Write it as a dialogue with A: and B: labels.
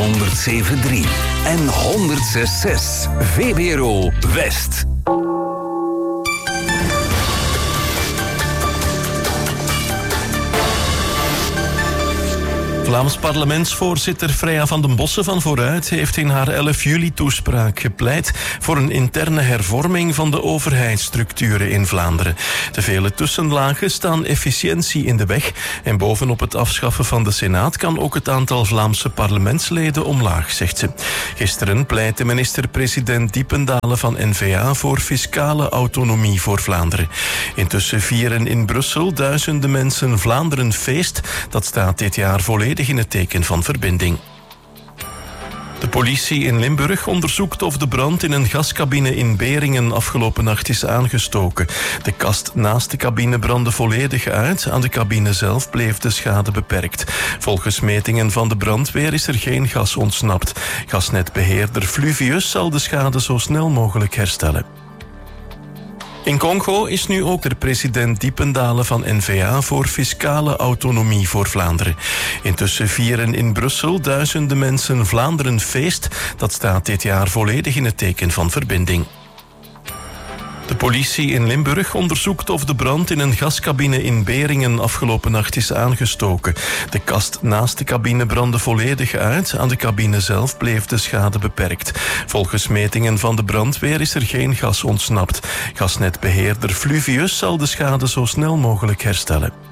A: 107.3 en 106.6 VPRO West.
B: Vlaams parlementsvoorzitter Freya van den Bossen van Vooruit heeft in haar 11 juli-toespraak gepleit voor een interne hervorming van de overheidsstructuren in Vlaanderen. De vele tussenlagen staan efficiëntie in de weg en bovenop het afschaffen van de Senaat kan ook het aantal Vlaamse parlementsleden omlaag, zegt ze. Gisteren pleitte minister-president Diependalen van N-VA voor fiscale autonomie voor Vlaanderen. Intussen vieren in Brussel duizenden mensen Vlaanderen feest. Dat staat dit jaar volledig in het teken van verbinding. De politie in Limburg onderzoekt of de brand in een gascabine in Beringen afgelopen nacht is aangestoken. De kast naast de cabine brandde volledig uit. Aan de cabine zelf bleef de schade beperkt. Volgens metingen van de brandweer is er geen gas ontsnapt. Gasnetbeheerder Fluvius zal de schade zo snel mogelijk herstellen. In Congo is nu ook de president Diependalen van N-VA voor fiscale autonomie voor Vlaanderen. Intussen vieren in Brussel duizenden mensen Vlaanderen feest. Dat staat dit jaar volledig in het teken van verbinding. De politie in Limburg onderzoekt of de brand in een gascabine in Beringen afgelopen nacht is aangestoken. De kast naast de cabine brandde volledig uit. Aan de cabine zelf bleef de schade beperkt. Volgens metingen van de brandweer is er geen gas ontsnapt. Gasnetbeheerder Fluvius zal de schade zo snel mogelijk herstellen.